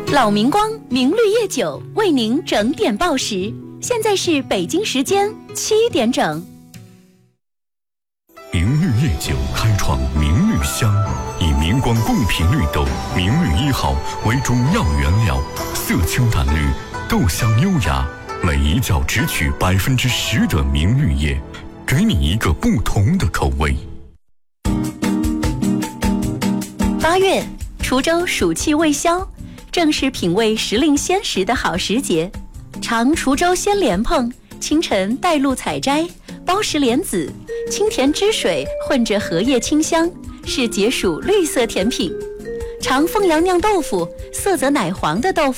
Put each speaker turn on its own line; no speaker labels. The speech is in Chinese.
老明光明绿叶酒为您整点报时，现在是北京时间7点整。
明绿叶酒开创明绿香，以明光贡品绿豆明绿1号为主要原料，色清淡绿，豆香优雅，每一窖只取10%的明绿叶，给你一个不同的口味。
8月，滁州暑气未消，正是品味时令鲜食的好时节。尝滁州鲜莲蓬，清晨带露采摘，包实莲子，清甜汁水混着荷叶清香，是解暑绿色甜品。尝凤阳酿豆腐，色泽奶黄的豆腐